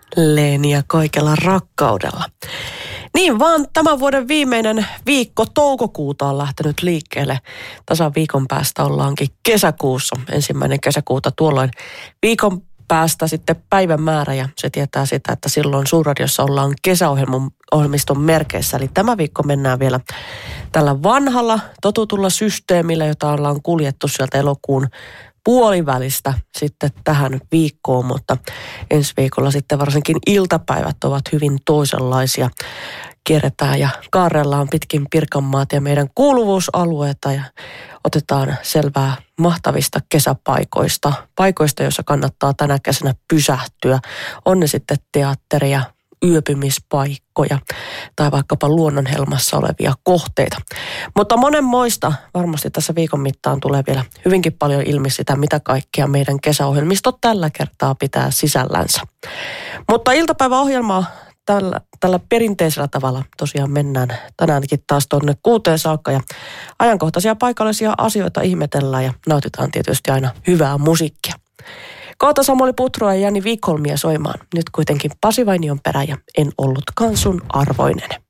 Leenia kaikella rakkaudella. Niin vaan tämän vuoden viimeinen viikko toukokuuta on lähtenyt liikkeelle. Tasan viikon päästä ollaankin kesäkuussa, 1. kesäkuuta tuolloin viikon päästä sitten päivämäärä ja se tietää sitä, että silloin Suurradiossa ollaan kesäohjelmiston merkeissä. Eli tämä viikko mennään vielä tällä vanhalla totutulla systeemillä, jota ollaan kuljettu sieltä elokuun puolivälistä sitten tähän viikkoon, mutta ensi viikolla sitten varsinkin iltapäivät ovat hyvin toisenlaisia. Kierretään ja kaarrellaan pitkin Pirkanmaata ja meidän kuuluvuusalueita ja otetaan selvää mahtavista kesäpaikoista, joissa kannattaa tänä kesänä pysähtyä. On ne sitten teatteria, yöpymispaikkoja tai vaikkapa luonnonhelmassa olevia kohteita. Mutta monenmoista varmasti tässä viikon mittaan tulee vielä hyvinkin paljon ilmi sitä, mitä kaikkea meidän kesäohjelmisto tällä kertaa pitää sisällänsä. Mutta iltapäiväohjelmaa tällä perinteisellä tavalla tosiaan mennään tänäänkin taas tuonne 6 saakka ja ajankohtaisia paikallisia asioita ihmetellään ja nautitaan tietysti aina hyvää musiikkia. Kohta Samuli Putro ja Jani Wikholmia soimaan. Nyt kuitenkin Pasi Vainion perä ja En ollutkaan sun arvoinen.